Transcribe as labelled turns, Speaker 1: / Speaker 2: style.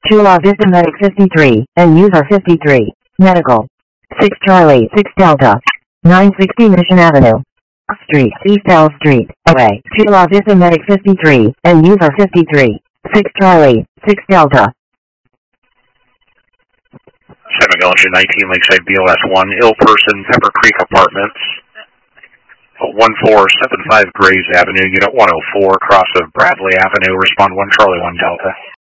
Speaker 1: Chula Vista Medic 53, and user 53. Medical. 6 Charlie, 6 Delta. 960 Mission Avenue. Street, East L Street, away. Chula Vista Medic 53, and user 53. 6 Charlie, 6 Delta.
Speaker 2: 7 Gullinger 19 Lakeside BLS 1, ill person, Pepper Creek Apartments. 1475 Grays Avenue, Unit 104, cross of Bradley Avenue, respond 1 Charlie 1 Delta.